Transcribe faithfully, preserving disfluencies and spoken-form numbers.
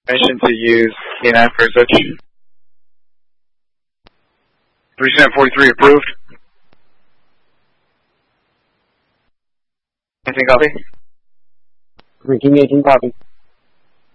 Permission to use K nine for search. three seven forty-three approved. Anything copy? Ranking eighteen copy.